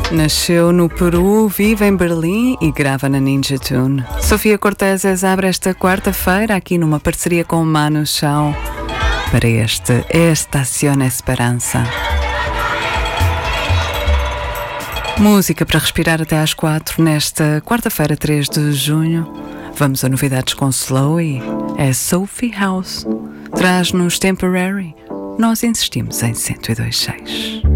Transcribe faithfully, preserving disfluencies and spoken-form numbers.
Nasceu no Peru, vive em Berlim e grava na Ninja Tune. Sofia Cortez abre esta quarta-feira aqui numa parceria com Manu Chao para este Estación Esperança. Música para respirar até às quatro nesta quarta-feira, três de junho. Vamos a novidades com Slowy. É Sophie House. Traz-nos Temporary. Nós insistimos em cento e dois ponto seis.